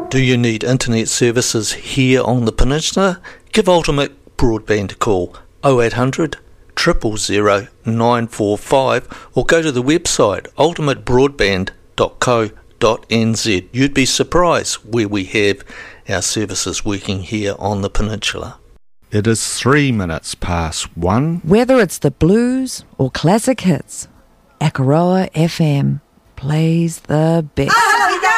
Do you need internet services here on the peninsula? Give Ultimate Broadband a call 0800 000 945 or go to the website ultimatebroadband.co.nz. You'd be surprised where we have our services working here on the peninsula. It is 3 minutes past 1. Whether it's the blues or classic hits, Akaroa FM plays the best.